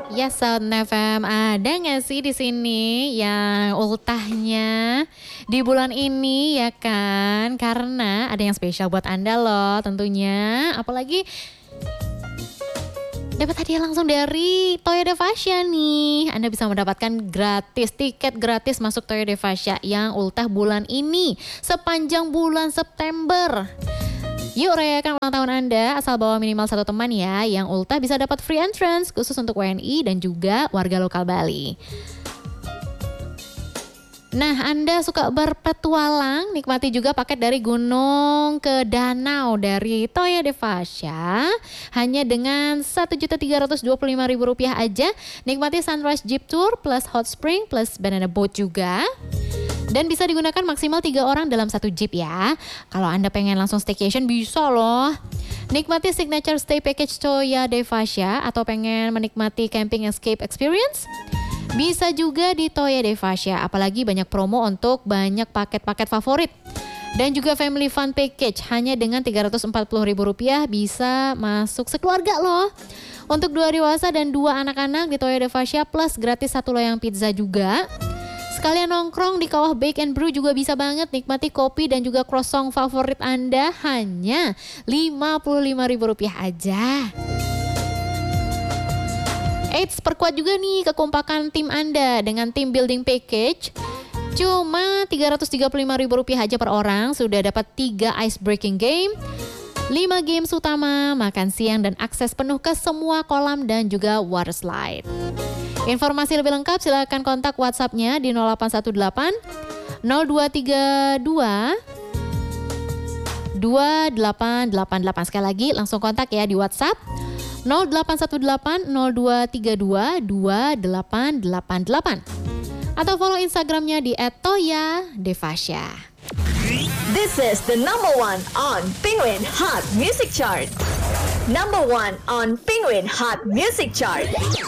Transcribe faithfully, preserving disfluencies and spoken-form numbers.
Ya Sound F M, ada nggak sih di sini yang ultahnya di bulan ini ya kan? Karena ada yang spesial buat Anda loh tentunya. Apalagi dapat hadiah langsung dari Toya Devasya nih. Anda bisa mendapatkan gratis, tiket gratis masuk Toya Devasya yang ultah bulan ini sepanjang bulan September. Yuk rayakan ulang tahun Anda, asal bawa minimal satu teman ya. Yang ultah bisa dapat free entrance khusus untuk W N I dan juga warga lokal Bali. Nah, Anda suka berpetualang, nikmati juga paket dari gunung ke danau dari Toya Devasya. Hanya dengan satu juta tiga ratus dua puluh lima ribu rupiah aja. Nikmati Sunrise Jeep Tour plus Hot Spring plus Banana Boat juga. Dan bisa digunakan maksimal tiga orang dalam satu jeep ya. Kalau Anda pengen langsung staycation bisa loh. Nikmati signature stay package Toya Devasya atau pengen menikmati camping escape experience? Bisa juga di Toya Devasya, apalagi banyak promo untuk banyak paket-paket favorit. Dan juga family fun package hanya dengan tiga ratus empat puluh ribu rupiah bisa masuk sekeluarga loh. Untuk dua dewasa dan dua anak-anak di Toya Devasya plus gratis satu loyang pizza juga. Sekalian nongkrong di kawah Bake and Brew juga bisa banget, nikmati kopi dan juga croissant favorit Anda hanya lima puluh lima ribu rupiah aja. Eits, perkuat juga nih kekompakan tim Anda dengan team building package. Cuma tiga ratus tiga puluh lima ribu rupiah aja per orang, sudah dapat tiga ice breaking game, lima games utama, makan siang dan akses penuh ke semua kolam dan juga water slide. Informasi lebih lengkap silakan kontak WhatsApp-nya di nol delapan satu delapan nol dua tiga dua dua delapan delapan delapan. Sekali lagi langsung kontak ya di WhatsApp nol delapan satu delapan nol dua tiga dua dua delapan delapan delapan atau follow Instagram-nya di et toya devasya. This is the number one on Penguin Hot Music Chart. Number one on Penguin Hot Music Chart.